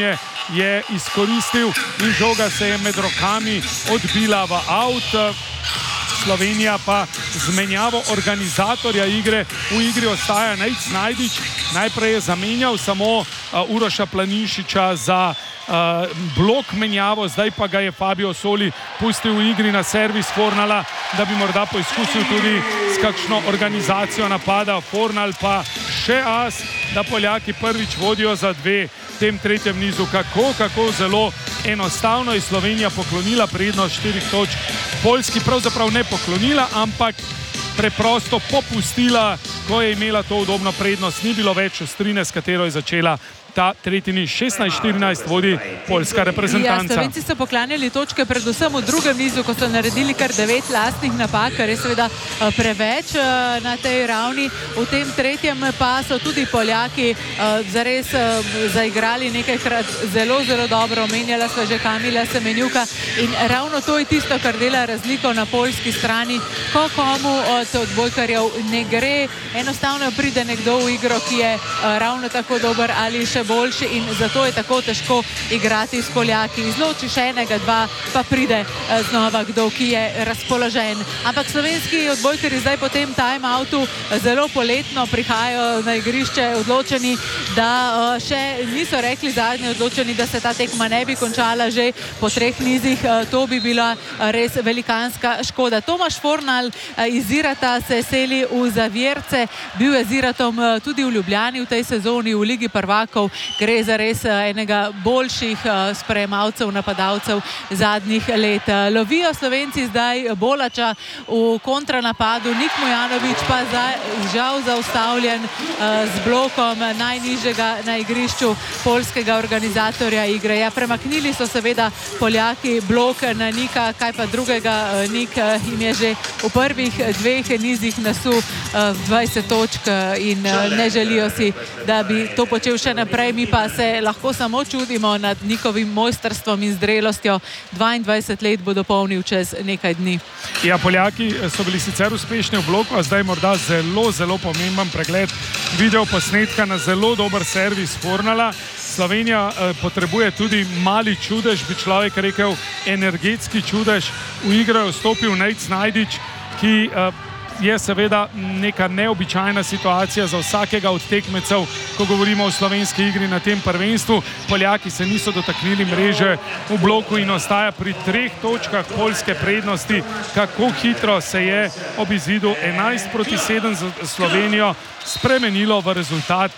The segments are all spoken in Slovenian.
Slovenije je izkoristil in žoga se je med rokami odbila v out. Slovenija pa z menjavo organizatorja igre v igri ostaja Nejc Najdič. Najprej je zamenjal samo Uroša Planinšiča za blok menjavo, zdaj pa ga je Fabio Soli pustil v igri na servis Fornala, da bi morda poizkusil tudi s kakšno organizacijo napada. Fornal pa še as, da Poljaki prvič vodijo za 2 v tem tretjem nizu. Kako zelo enostavno je Slovenija poklonila prednost 4 točk. Poljski pravzaprav ne poklonila, ampak preprosto popustila, ko je imela to udobno prednost. Ni bilo več ostrine, s katero je začela ta tretji niz. 16-14 vodi poljska reprezentanca. Ja, Slovenci so poklanjali točke predvsem v drugem nizu, ko so naredili kar 9 lastnih napak, kar je seveda preveč na tej ravni. V tem tretjem pa so tudi Poljaki zares zaigrali nekajkrat zelo dobro. Omenjala sva že Kamila Semenjuka in ravno to je tisto, kar dela razliko na poljski strani, ko komu od odbojkarjev ne gre. Enostavno pride nekdo v igro, ki je ravno tako dober ali še boljši in zato je tako težko igrati s Poljaki. Izloči še enega, 2, pa pride znova kdo, ki je razpoložen. Ampak slovenski odbojkarji zdaj po tem time-outu zelo poletno prihajajo na igrišče odločeni, da še niso rekli zadnji odločeni, da se ta tekma ne bi končala že po 3 nizih. To bi bila res velikanska škoda. Tomaš Fornal iz Zirata se seli v Zavjerce. Bil je z Ziratom tudi v Ljubljani v tej sezoni v Ligi prvakov. Gre za res enega boljših sprejemalcev, napadalcev zadnjih let. Lovijo Slovenci zdaj Bolača v kontranapadu. Nik Mujanović pa žal zaustavljen z blokom najnižjega na igrišču poljskega organizatorja igre. Ja, premaknili so seveda Poljaki blok na Nika, kaj pa drugega. Nik jim je že v prvih 2 nizih nasul 20 točk in ne želijo si, da bi to počel še naprej. Mi pa se lahko samo čudimo nad njihovim mojstrstvom in zrelostjo. 22 let bo dopolnil čez nekaj dni. Ja, Poljaki so bili sicer uspešni v bloku, a zdaj morda zelo pomemben pregled videoposnetka na zelo dober servis Fornala. Slovenija potrebuje tudi mali čudež, bi človek rekel energetski čudež. V igro je vstopil Nejc Najdič, ki je seveda neka neobičajna situacija za vsakega od tekmecev, ko govorimo o slovenski igri na tem prvenstvu. Poljaki se niso dotaknili mreže v bloku in ostaja pri 3 točkah poljske prednosti. Kako hitro se je ob izidu 11-7 za Slovenijo spremenilo v rezultat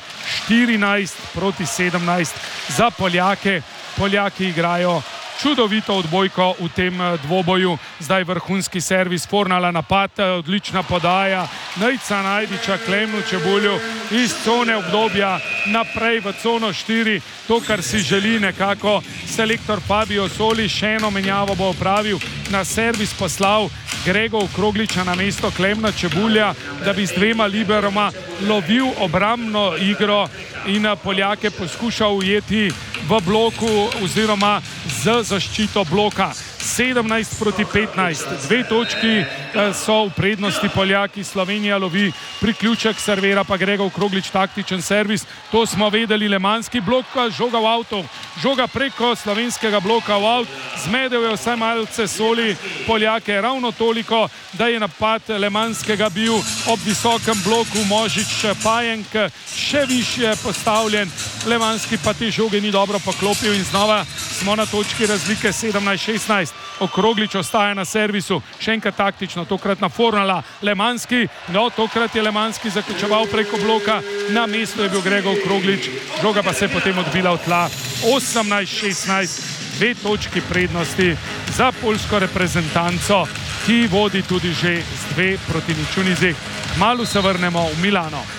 14-17 za Poljake. Poljaki igrajo čudovito odbojko v tem dvoboju. Zdaj vrhunski servis Fornala, napad, odlična podaja Nejca Najdiča Klemnu Čebulju iz cone obdobja naprej v cono 4. To, kar si želi nekako selektor Fabio Soli. Še eno menjavo bo opravil, na servis poslal Gregov Krogliča na mesto Klemna Čebulja, da bi z 2 liberoma lovil obrambno igro in Poljake poskušal ujeti v bloku oziroma z zaščito bloka. 17-15, 2 točki so v prednosti Poljaki. Slovenija lovi priključek, servira pa Gregov Kroglič, taktičen servis. To smo vedeli. Lemanski blok, žoga v avto, žoga preko slovenskega bloka v avt. Zmedel je vsaj malce Soli Poljake, ravno toliko, da je napad Lemanskega bil ob visokem bloku. Možič Pajenk še višje postavljen. Lemanski pa te žoge ni dobro poklopil in znova smo na točki razlike 17-16. Okroglič ostaja na servisu, še enkrat taktično, tokrat na Fornala. Lemanski, tokrat je Lemanski zaključeval preko bloka, na mestu je bil Gregov Kroglič, žoga pa se je potem odbila od tla. 18-16, 2 točki prednosti za poljsko reprezentanco, ki vodi tudi že z 2-0 v nizih. Kmalu se vrnemo v Milano.